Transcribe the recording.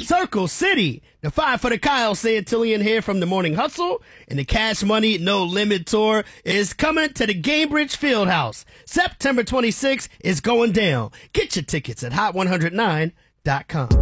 Circle City. The 5 for the Kyle Santillian here from the Morning Hustle. And the Cash Money No Limit Tour is coming to the Gainbridge Fieldhouse. September 26th is going down. Get your tickets at hot109.com.